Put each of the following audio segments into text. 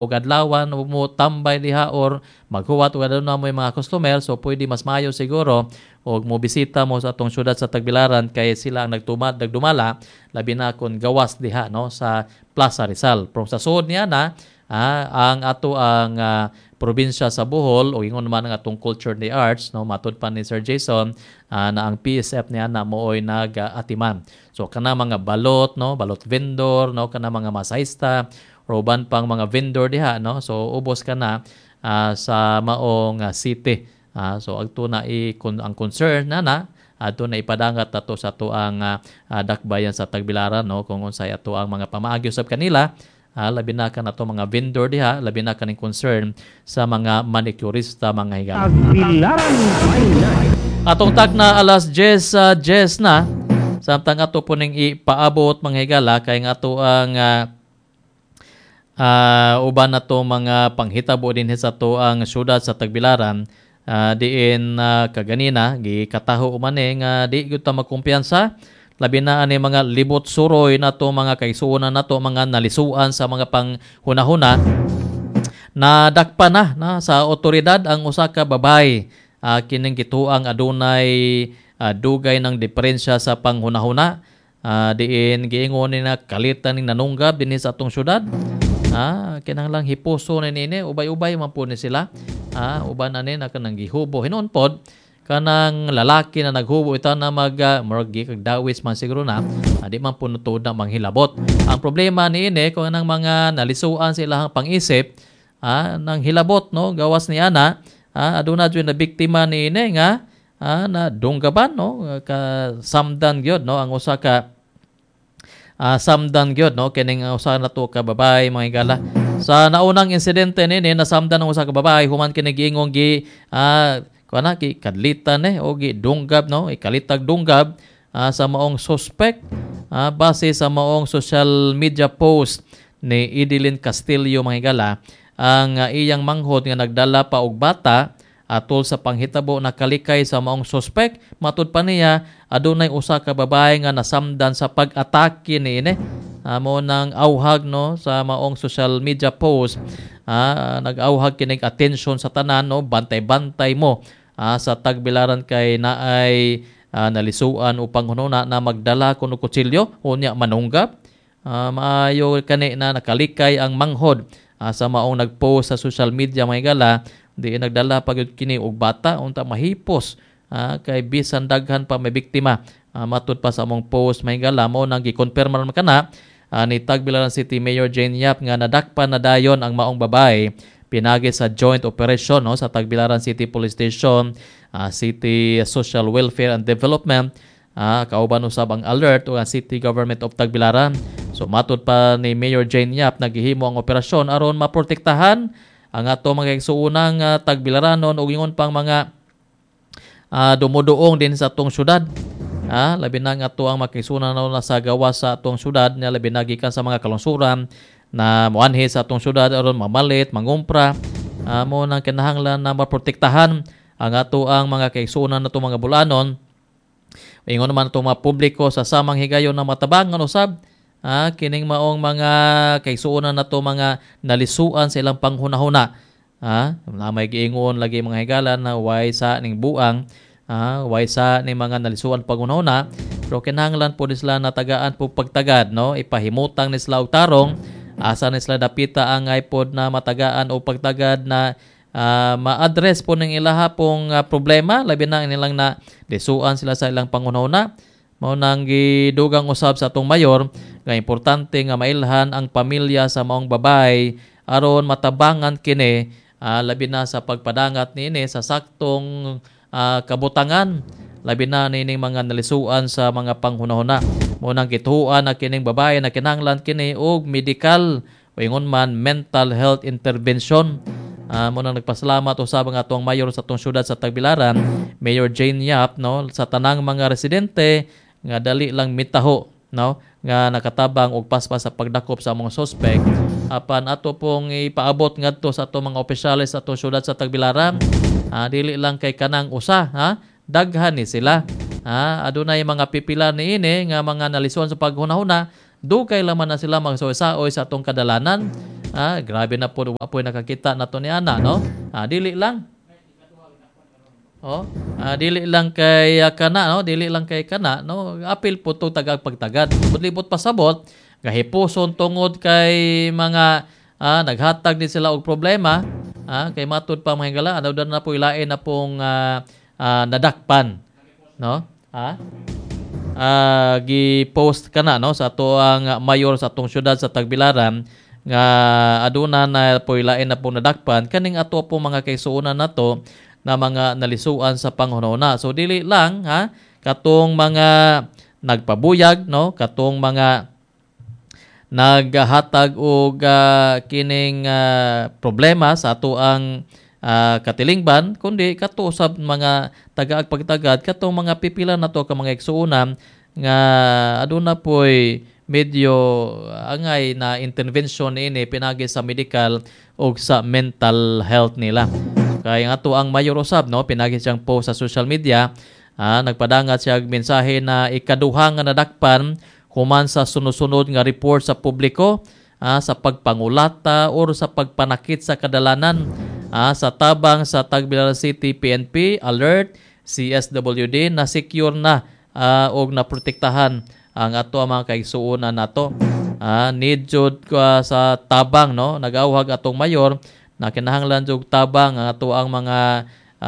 og adlawan mo tambay diha or maghuwat og adlaw mo yung mga customer, so pwede mas maayo siguro og mo bisita mo sa atong syudad sa Tagbilaran kay sila ang nagdumala labi na kung gawas diha no sa Plaza Rizal. Pero sa suod niya na ang ato ang probinsya sa Bohol o ingon man ang atong culture and the arts no matud pa ni Sir Jason na ang PSF niya na mooy nag-atiman. So kana mga balot no, balot vendor no, kana mga masahista uban pang mga vendor diha no. So ubos ka na sa maong city. So agto na ang concern na ato na ipadangat ato sa ato ang dakbayan sa Tagbilaran no kung unsay ato ang mga pamaagi usab kanila. Labi na ka na to mga vendor diha, labi na kaning concern sa mga manicurista mga higala. Tagbilaran atong tak na alas 10 na samtang ato po ning ipaabot mga higala kay nga ato ang uban na to mga panghitabo din sa to ang syudad sa Tagbilaran diin kaganina gikataho man nga di gyud ta magkumpiyansa labi na ani mga libot suroy na to mga kaisuonan na to mga nalisuan sa mga panghunahuna na dakpa na sa otoridad ang usa ka babay kining gituang adunay dugay ng diferensya sa panghunahuna diin giingon ni na kalitan ning nanunggab dinhi sa atong syudad. Kinahanglang hipuso ni nini ubay-ubay man po ni sila. Uban ani na kanang gihubo hinuon pod kanang lalaki na naghubo ita na morgi kag dawis man siguro na di man po nutud na manghilabot. Ang problema ni ini kung anang mga nalisuan sa ilahang pangisip nang hilabot no gawas ni ana aduna jud na biktima ni ini nga na dunggaban no ka samdan gyud no ang usa ka samdan gyud no kining usa na to ka babay mga higala. Sa naunang insidente ni nasamdan ng usa ka babay human kini giingong kuana kadlitan o gidunggab no ikalitag dunggab sa maong suspect base sa maong social media post ni Idilyn Castillo mga higala ang iyang manghod nga nagdala pa og bata atol sa panghitabo na kalikay sa maong suspect matud pa niya adunay usa ka babae nga nasamdan sa pag-atake niini mo nang awhag no sa maong social media post nag-awhag kining attention sa tanan no bantay-bantay mo sa Tagbilaran kay naay nalisuan upang hununa na magdala kuno kutsilyo unya manunggab maayo kani na nakalikay ang manghod sa maong nagpost sa social media mga higala di nagdala pa gyud kini og bata unta mahipos kay bisan daghan pa may biktima matud pa sa among post mga higala mo nang gi-confirm man kana ni Tagbilaran City Mayor Jane Yap nga nadakpan na dayon ang maong babae pinagi sa joint operation no sa Tagbilaran City Police Station, City Social Welfare and Development, kauban usab ang alert o ang City Government of Tagbilaran. So matud pa ni Mayor Jane Yap naghihimo ang operasyon aron maprotektahan ang ato mga igsuunang Tagbilaranon ug ingon pang mga dumuduong din sa atong syudad. Labi na nga ato ang makisunan na sa gawas sa atong syudad na labi na gikan sa mga kalungsuran na muanhi sa atong syudad aron mamalit, mangumpra mo nang kinahanglan na maprotektahan ang ato ang mga kaigsuonan nato mga bulanon. Ingon naman itong mga publiko sa samang higayon na matabangan usab kining maong mga kaigsuonan nato mga nalisuan sa ilang panghunahuna. Na may giingon lagi mga higalan na way sa ning buang way sa ning mga nalisuan panghunahuna pero kinahanglan po sila natagaan po pagtagad no ipahimutang ni sila og tarong asa na sila dapita ang iPod na matagaan o pagtagad na ma-address po ng ilaha pong problema labi na nilang na lisuan sila sa ilang panghunahuna mao nang gidugang usab sa atong mayor nga importante nga mailhan ang pamilya sa maong babay aron matabangan kini labi na sa pagpadangat niini sa saktong kabutangan labi na nining mga nalisuan sa mga panghunahuna. Munang gituan na kining babae na kinahanglan kini og medical o ingon man mental health intervention. Munang nagpasalamat usab ang atong mayor sa atong syudad sa Tagbilaran, Mayor Jane Yap no sa tanang mga residente nga dali lang mitaho no nga nakatabang og paspas sa pagdakop sa mga suspect apan ato pong ipaabot ngadto sa atong mga opisyales sa atong syudad sa Tagbilaran dili lang kay kanang usa daghan ni sila adunay mga pipila niini nga mga nalisuan sa paghunahuna dugay laman na sila magsaoy-saoy sa atong kadalanan. Grabe na po apoy nakakita nato ni ana, no? Dili lang. Dili lang kay kana, no? Dili lang kay kana, no? Apil po to tagag pagtagad. Budlibot pasabot, gahipuson tungod kay mga naghatag din sila og problema, kay matud pa mga hingala, daw na po ilain na pong nadakpan, no? Gi-post kana, no, sa ato ang mayor sa atong syudad sa Tagbilaran nga aduna na po ilain na pong nadakpan kaning ato po mga kaisuunan nato na mga nalisuan sa panghunahuna. So dili lang katong mga nagpabuyag, no, katong mga naghatag og kining problema sa ato ang katilingban, kundi kato sa mga tagaag pagtagad katong mga pipila nato ka mga igsuonan nga aduna poy medyo angay na intervention ini pinagi sa medical o sa mental health nila. Kaya nga to ang mayor usab, no, pinagi siyang post sa social media, nagpadangat siya mensahe na ikaduha nga nadakpan human sa sunod-sunod nga report sa publiko sa pagpangulata or sa pagpanakit sa kadalanan sa tabang sa Tagbilaran City PNP alert CSWD na secure na og naprotektahan ang ato mga kaigsuonan nato. Need jud sa tabang, no, nagawhag atong mayor na kinahanglan jud tabang ang ato ang mga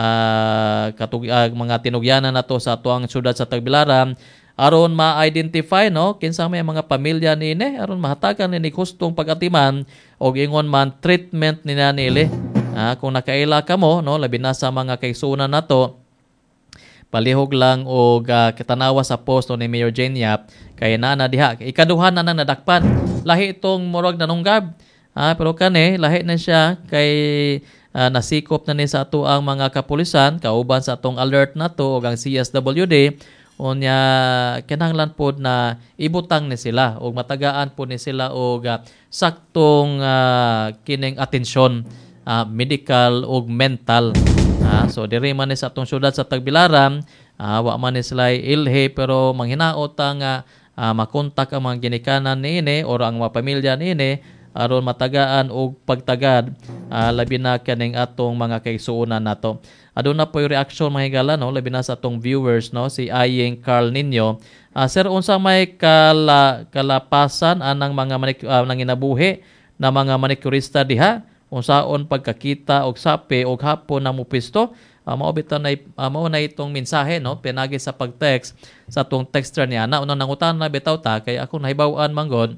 mga tinugyanan nato sa ato ang syudad sa Tagbilaran aron ma-identify, no, kinsa may mga pamilya niini aron mahatagan ni hustong pag-atiman og ingon man treatment nila nili. Kung nakaila ka mo, no, labi na sa mga kaigsuonan nato, palihog lang og kitanawa sa post ni Mayor Jane Yap kay na diha ikaduha na nang nadakpan. Lahi itong murag nanunggab. Pero kani lahi na siya kay nasikop na ni sa ato ang mga kapulisan kauban sa atong alert nato ug ang CSWD unya kinahanglan pod na ibutang ni sila ug matagaan pod ni sila og saktong kining atensyon medical ug mental. So diri man ni sa atong syudad sa Tagbilaran, wa man ni sila ilhe pero manghinaot nga makontak ang mga ginikanan niini or ang mga pamilya niini aron matagaan og pagtagad labi na kaning atong mga kaigsuonan nato. Aduna po yung reaction mga higala, no, labi na sa atong viewers, no, si Ayeng Carl Nino. Sir, unsa may kalapasan anang mga nanginabuhi na mga manikurista diha? Unsaon pagkakita og sapi og hapon na mupisto? Mao na itong mensahe, no, pinagi sa pag-text sa atong texter niya. Unang nangutan na bitaw ta kay ako nahibaw-an manggod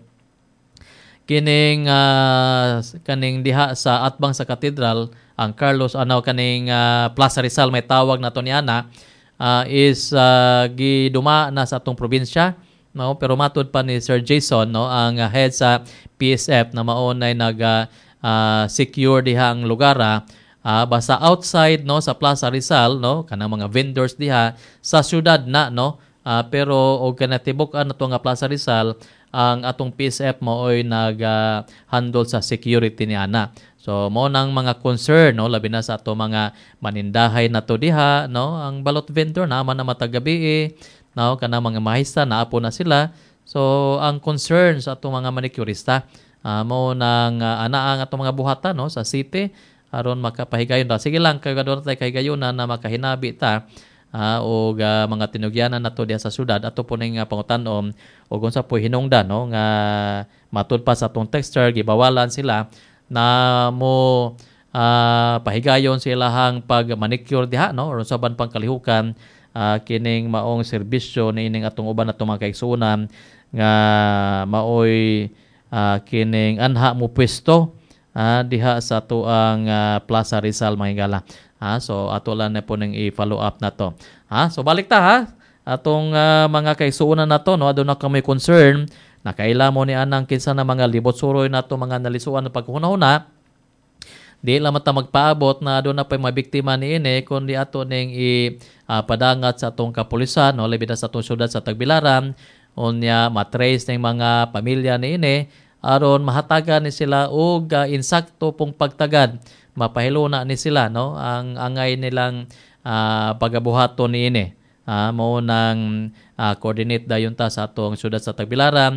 kining kaning diha sa atbang sa katedral ang Carlos kaning Plaza Rizal may tawag nato niana is giduma na sa atong probinsya, no, pero matud pa ni Sir Jason, no, ang head sa PSF na maunay secure diha ang lugar basta outside, no, sa Plaza Rizal, no, kanang mga vendors diha sa syudad na, no, pero og kanatibuk-an nato nga Plaza Rizal ang atong PSF maoy nag-handle sa security niana. So mo nang mga concern, no, labi na sa ato mga manindahay nato diha, no, ang balot vendor naman na matagabi no, kanang mga mahista naapo na sila. So ang concern sa ato mga manikurista mo nang anaang ato mga buhatan, no, sa city aron makapahigayon ta. Sige lang kay kadto tay kahigayon na makahinabi ta o mga tinugyanan nato diha sa syudad ato po ning pangutanom og unsa po hinungdan, no, nga matud pa sa atong texter gibawalan sila na mo pahigayon sila hang pag manicure diha, no, or usaban pang kalihukan kining maong serbisyo niining atong uban atong mga kaigsuonan nga maoy kining anha mo pwesto diha sa tuang Plaza Rizal mga higala. So ato lang na po nang i-follow up na to. So balik ta atong mga kaigsuonan na to, no, aduna kami concern na kaila mo ni anang kinsa na mga libot suroy na to mga nalisuan na pagkunahuna. Di lang mata magpaabot na aduna pa mga biktima niini kundi ato ning padangat sa atong kapulisan, no, labi na sa atong syudad sa Tagbilaran unya matrace ning mga pamilya niini aron mahatagan ni sila og insakto pong pagtagad, mapahiluna ni sila, no, ang angay nilang pagabuhaton niini. Mo nang coordinate dayon ta sa atong syudad sa Tagbilaran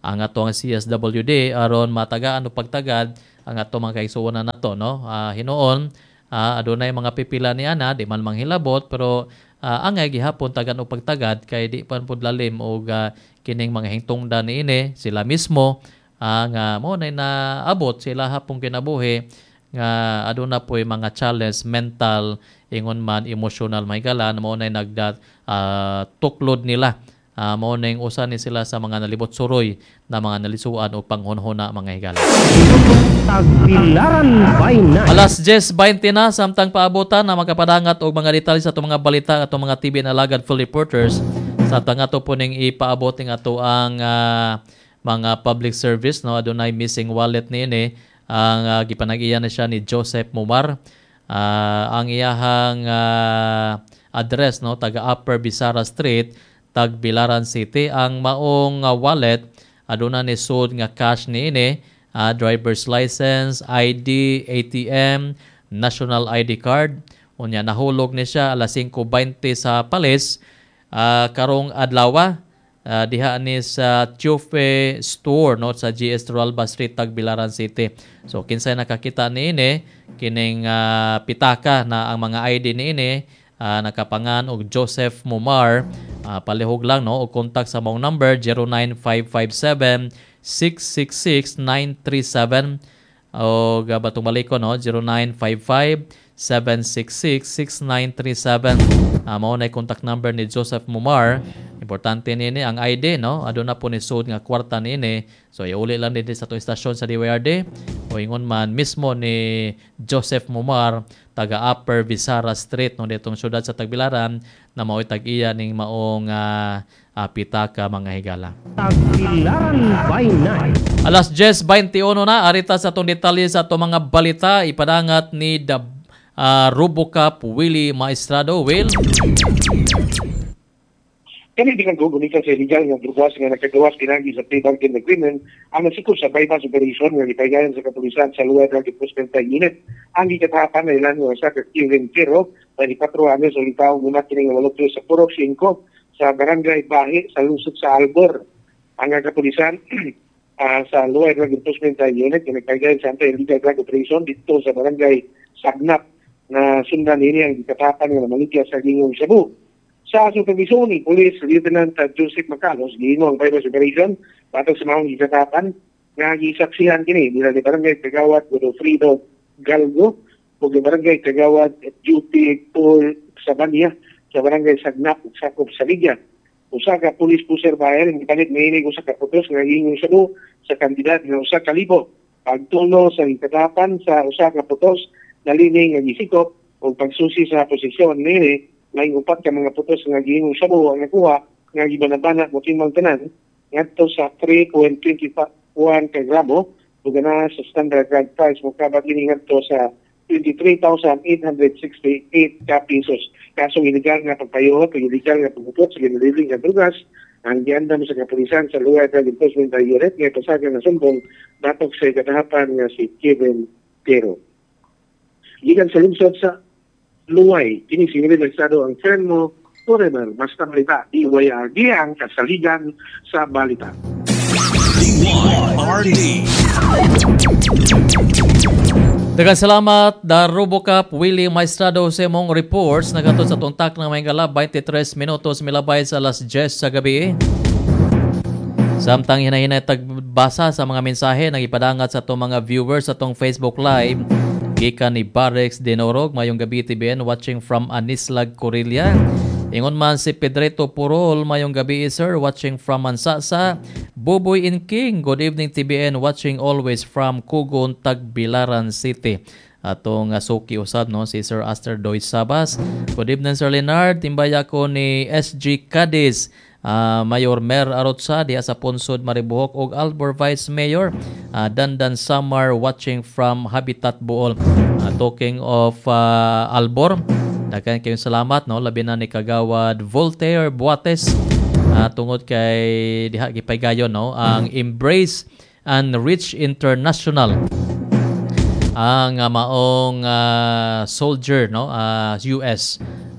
ang atong CSWD aron matagaan o pagtagad ang atong mga kaigsuonan nato, no. Hinuon adunay mga pipila ni ana di man manghilabot pero angay gihapon tagan og pagtagad kay di pan pud lalim og kining mga hingtungdan niini sila mismo nga mo nay naabot sila hapong kinabuhi nga aduna po'y mga challenge mental ingon man emotional mahigala mo nay tuklod nila mo ning usa ni sila sa mga nalibot suroy na mga nalisuan o panghunhuna mga higala. Tagbilaran by night. Alas 10:20 na samtang paabotan na makapadangat og mga detalye sa atong mga balita atong mga TV na Alagad Full Reporters sa tangato po ning ipaabot ning ato ang mga public service, no. Adunay missing wallet niini ang gipanag-iya na siya ni Joseph Mumar. Ang iyahang address, no, taga Upper Bisara Street, Tagbilaran City. Ang maong wallet aduna ni sud nga cash niini, driver's license, ID, ATM, national ID card. Unya nahulog ni siya alas 5:20 sa Palis karong adlaw diha ni sa Chufe Store, no, sa GS Turalba Street, Tagbilaran City. So kinsay nakakita niini kining pitaka na ang mga ID niini nakapangan og Joseph Mumar. Palihog lang, no, o contact sa mong number 09557 666-937 o batong baliko, no, 0955-766-6937. Mao na contact number ni Joseph Mumar. Importante nini ang ID, no, aduna po ni sud nga kwarta nini. So iuli lang din sa atong istasyon sa DYRD o ingon man mismo ni Joseph Mumar taga Upper Bisara Street, no, ditong syudad sa Tagbilaran na mao'y tag-iya ning maong pitaka mga higala. Tagbilaran by night. Alas 10:21 na arita sa atong detalye sa atong mga balita ipadangat ni the RoboCop Willie Maestrado. Will, kani di kang gugumitan sa illegal nga drugas nga nakagawas pinagi sa plea bargain agreement ang nasikop sa bypass operation nga gipahigayon sa kapulisan sa Luay Drug Enforcement Unit. Ang gikatahapan na ilan nga sa Kevin Pero, 24 anyos, ulit taong gumakining nga walok sa Purok 5 sa Barangay Bahi sa lungsod sa Albor. Ang kapulisan sa Luay Drug Enforcement Unit nga nagpahigayon sa anti-illegal drug operation dito sa Barangay Sagnap na sundan nini ang gikatahapan nga maligya sa Gingong Cebu. Sa supervision ni Police Lieutenant Joseph Macalos, giino ang bypass operation patong sa mga gikatapan nga gisaksihan kini nila ni Barangay Kagawad Godofredo Galgo ug ni Barangay Kagawad Duty Paul Sabania sa Barangay Sagnap ug sakop sa Ligya. Usa ka police pusher bayan ang gipalit niini usa ka putos nga Gingong Cebu sa kandidat nga usa ka libo. Pagtulo sa gikatapan sa usa ka putos na lining nga gisikop ug pagsusi sa posisyon niini may upat ka mga putos nga Gingong Cebu ang nakuha nga gibanabana mo timang tanan ngadto sa 3.21 ka gramo ug na sa standard drug price mo kabat ini ngadto sa 23,868 ka pesos. Kaso illegal nga pagpayuhot ug illegal nga pagupot sa ginililing nga drugas ang giandam sa kapulisan sa Luay Drug Enforcement Unit nga pasagan na sumbong batok sa katahapan nga si Kevin Pero. Gikan sa lungsod sa Luay, kini sinilid ng Estado ang Fermo Forever. Basta balita, DYRD ang kasaligan sa balita. DYRD. daghang salamat da RoboCop Willie Maestrado sa imong reports nagatod sa tuntak ng Mayngala 23 minutos milabay sa alas 10 sa gabi. Samtang hinahinay tagbasa sa mga mensahe nang ipadangat sa itong mga viewers sa itong Facebook Live. Gikan ni Barex Denorog, mayong gabi TBN, watching from Anislag, Corillia. Ingon man si Pedreto Purol, mayong gabi sir, watching from Mansasa. Buboy in King, good evening TBN, watching always from Kugon, Tagbilaran City. Atong suki usab, no, si Sir Aster Doy Sabas. Good evening Sir Leonard, timbaya ko ni SG Cadiz. Mayor Mer Arotsa diya sa Punsod Maribuhok ug Albor Vice Mayor Dandan Samar watching from Habitat Bool. Talking of Albor, daghan kayong salamat, no, labi na ni Kagawad Voltaire Buates tungod kay diha gipaygayon, no, ang Embrace and Reach International ang maong soldier, no, US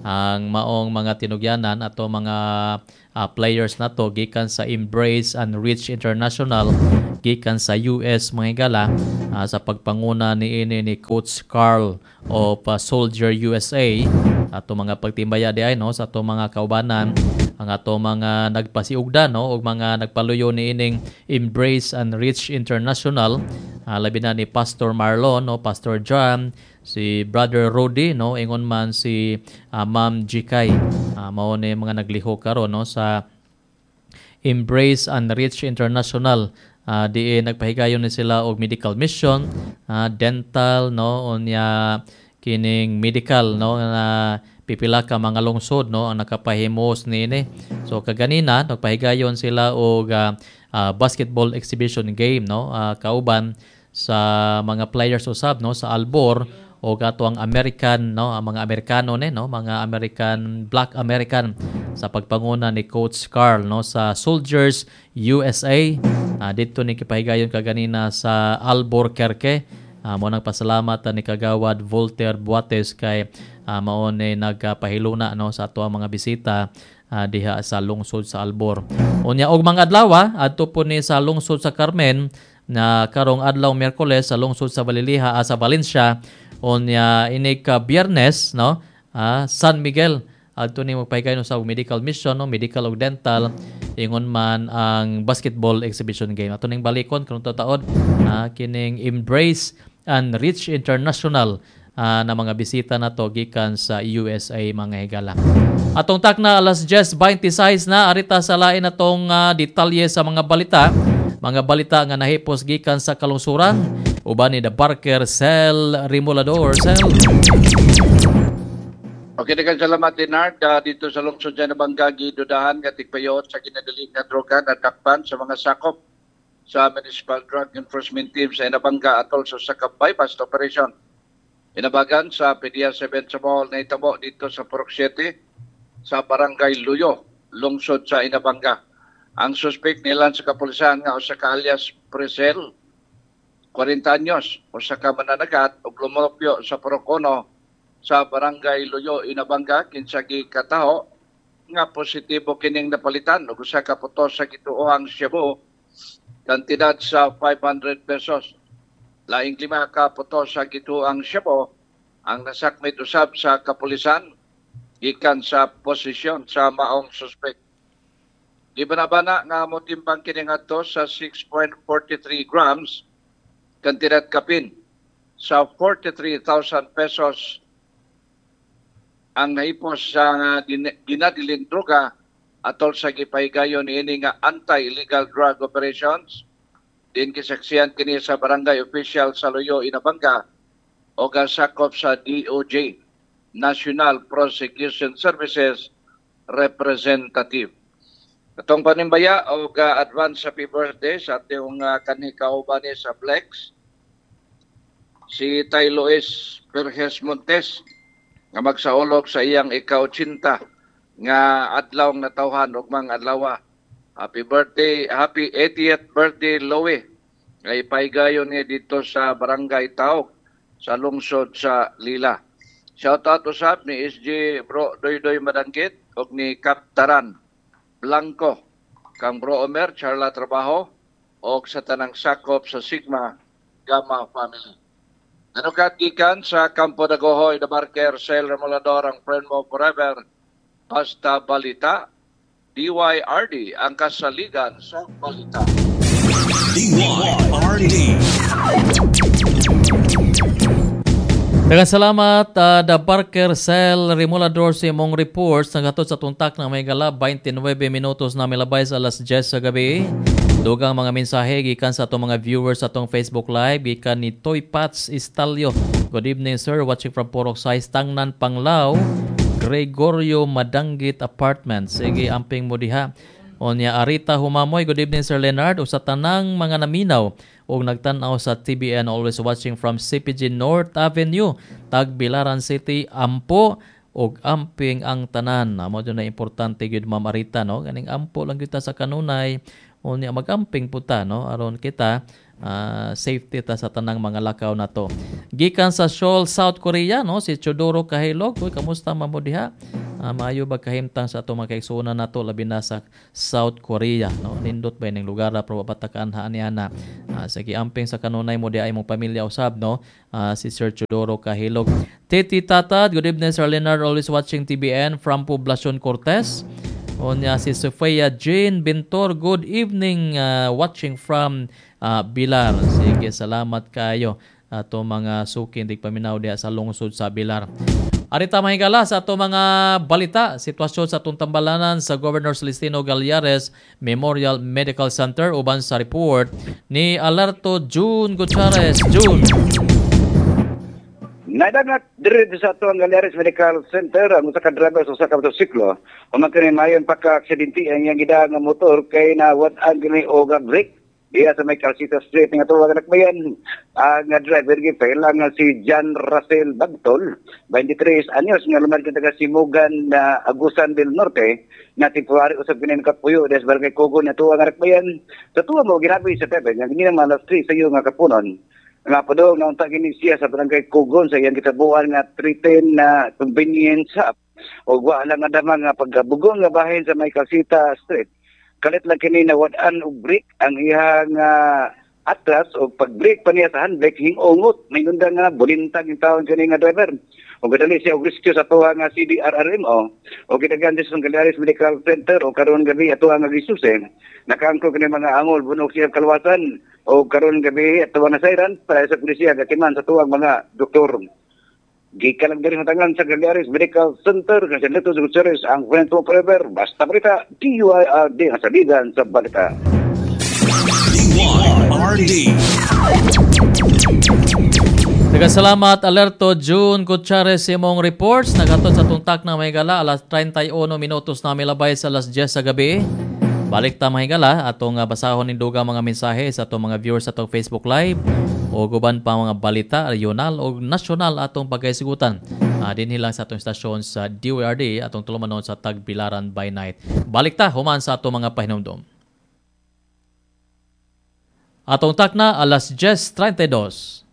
ang maong mga tinugyanan ato mga players nato gikan sa Embrace and Reach International gikan sa US mga higala sa pagpanguna ni Coach Carl of Soldier USA ato mga pagtimbaya di ay no sa ato mga kaubanan ang ato mga nagpasiugdan no ug mga nagpaluyo niining Embrace and Reach International labi na ni Pastor Marlon no Pastor John si Brother Rudy no ingon man si Ma'am Jikay mao ni mga naglihok karon no sa Embrace and Reach International di nagpahigayon ni sila og medical mission dental no unya kining medical no na pipila ka mga lungsod no ang nakapahimos niini. So kaganina nagpahigayon sila og basketball exhibition game no kauban sa mga players usab no sa Albor o gato ang American no ang mga Amerikano ni no mga American Black American sa pagpanguna ni Coach Carl no sa Soldiers USA dito ni kipahigayon kaganina sa Albuquerque. Mo nang pasalamat ni Kagawad Voltaire Buates kay mao ni nagpahiluna no sa ato ang mga bisita diha sa lungsod sa Albor. Unya og mga adlaw adto po ni sa lungsod sa Carmen na karong adlaw Miyerkules sa lungsod sa Baliliha sa Valencia. Unya inig ka Biyernes no San Miguel adto ni magpahigayon sa medical mission no medical ug dental ingon man ang basketball exhibition game ato ning balikon karong taon kining Embrace and Reach International na mga bisita nato gikan sa USA mga higala. Atong takna alas 10:26 na arita sa lain natong detalye sa mga balita nga nahipos gikan sa kalungsuran uban ni The Barker Cell Remolador Cell. Okay, daghang salamat Dinard dito sa lungsod dyan na Banggagi dudahan nga tigpayot sa kinadaling na droga na takpan sa mga sakop sa Municipal Drug Enforcement Team sa Inabanga atol sa Sakap Bypass Operation. Inabagan sa PDEA 7 sa Bohol na itabo dito sa Purok 7 sa Barangay Luyo, lungsod sa Inabanga. Ang suspect nilan sa kapulisan nga usa ka alias Presel, 40 anyos, usa ka mananagat ug lumopyo sa Purok 1 sa Barangay Luyo, Inabanga, kinsagi kataho nga positibo kining napalitan ug usa ka putos sa gituohang Cebu kantidad sa 500 pesos. Laing 5 ka putos sa gituohang Cebu ang nasakmit usab sa kapulisan gikan sa posisyon sa maong suspect. Gibanabana nga motimbang kini ngadto sa 6.43 grams kantidad kapin sa 43,000 pesos ang naipos sa ginadiling droga atol sa gipahigayon ini nga anti-illegal drug operations. Din kisaksiyan kini sa barangay official sa Luyo, Inabanga o gasakop sa DOJ, National Prosecution Services Representative. Katong panimbaya o advance happy birthday sa ating kanhi kauban sa Flex, si Tay Lois Perges Montes nga magsaulog sa iyang ika-80 nga adlaw nga tawhan ug mga adlaw. Happy birthday, happy 80th birthday Loe. Nga ipaigayon niya dito sa Barangay Taog sa lungsod sa Lila. Shout out usab ni SG Bro Doydoy Madanggit ug ni Kaptaran Blanco kang Bro Omer Charla Trabaho ug sa tanang sakop sa Sigma Gamma family. Nanukat gikan sa Campo Dagohoy The Barker Cell Remolador ang friend mo forever. Basta balita, DYRD ang kasaligan sa balita. DYRD. Daghang salamat The Barker Cell Remolador sa imong reports nagatud sa tuntak na may gala 29 minutos na milabay sa alas 10 sa gabi. Dugang mga mensahe gikan sa atong mga viewers sa atong Facebook Live gikan ni Toy Pats Istalyo. Good evening sir, watching from Purok 6 Tangnan Panglao. Gregorio Madanggit Apartments. Sige, amping mo diha. Onya Arita Humamoy, good evening Sir Leonard. O sa tanang mga naminaw o nagtanaw sa TBN, always watching from CPG North Avenue, Tagbilaran City, Ampo o amping ang tanan. Amo dyan na importante yun Ma'am Arita, no? Ganing ampo lang kita sa kanunay. Onya magamping puta, no? Aron kita safety ta sa tanang mga lakaw na to. Gikan sa Seoul, South Korea, no, si Chodoro Kahilog. Uy, kamusta mo diha? Maayo ba kahimtang sa atong mga kaigsuonan nato labi na sa South Korea, no? Nindot ba ning lugar para batakan niya na sa giamping sa kanunay mo di ay mong pamilya usab, no? Si Sir Chodoro Kahilog. Titi Tatad, good evening Sir Leonard, always watching TBN from Poblacion Cortez. Onya si Sofia Jane Bintor, good evening, watching from Bilar. Sige, salamat kayo ato mga suki dig paminaw diha sa lungsod sa Bilar. Arita mahigala sa ato mga balita, sitwasyon sa atong tambalanan sa Governor Celestino Gallares Memorial Medical Center uban sa report ni Alerto June Gutierrez. June. Nadagat diri sa atong Gallares Medical Center ang usa ka driver sa usa ka motorsiklo human kini mayon pagka-aksidente ang iyang gidaan nga motor kay nawad-an kini og brake diya sa may Calcita Street nga tuwa nga nakbayan ang driver gipaila nga si John Russell Bagtol 23 anyos nga lumad taga Simugan na Agusan del Norte na temporary usab kini kapuyo des barangay Kugon na tuwa nga nakbayan sa tuwa mo ginabi sa Pepe nga gini man alas 3 sa iyo nga kapunon nga padong naunta gini siya sa barangay Kugon sa iyang kitabuan nga 310 na convenience shop o wa lang nga damang nga pagabugong nga bahin sa may Calcita Street. Kalit lang kini nawad-an og brake ang iyang atras o pag-brake pa niya sa handbrake hingongot may nundang nga bulintang yung taon kini nga driver o gadali siya og rescue sa tuwa nga CDRRMO o gidagan sa Gallares Medical Center o karon gabi ato nga gisuse nakaangko kini mga angol bunok siya kalwasan o karon gabi ato na sayran para sa pulisya gatiman sa tuwang mga doktor. Gikan lang din matangan sa Gallares Medical Center kasi Neto Gutierrez ang friend mo forever. Basta balita, DYRD ang sabigan sa balita. DYRD. Salamat Alerto June Gutierrez imong reports. Nagatot sa tuntak na mahigala alas 31 minutos na milabay sa alas 10 sa gabi. Balik ta mahigala atong basahon ni dugang mga mensahe sa atong mga viewers sa atong Facebook Live o guban pa mga balita regional o nasyonal atong pagkaisigutan. Dinhi lang sa atong stasyon sa DWRD atong tulumanon sa Tagbilaran by Night. Balik ta human sa atong mga pahinumdom. Atong takna alas 10:32.